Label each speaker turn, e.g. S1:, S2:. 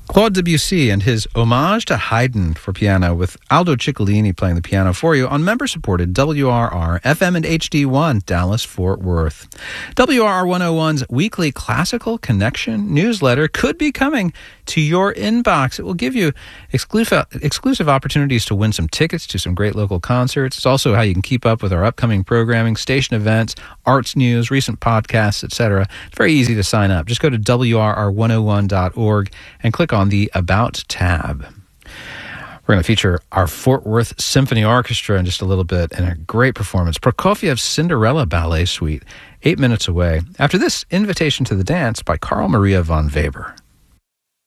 S1: Claude Debussy and his Homage to Haydn for piano, with Aldo Ciccolini playing the piano for you on member-supported WRR FM and HD1 Dallas-Fort Worth. WRR 101's weekly Classical Connection newsletter could be coming to your inbox. It will give you exclusive opportunities to win some tickets to some great local concerts. It's also how you can keep up with our upcoming programming, station events, arts news, recent podcasts, etc. It's very easy to sign up. Just go to WRR101.org and click on the About tab. We're going to feature our Fort Worth Symphony Orchestra in just a little bit in a great performance. Prokofiev's Cinderella Ballet Suite, 8 minutes away. After this, Invitation to the Dance by Carl Maria von Weber.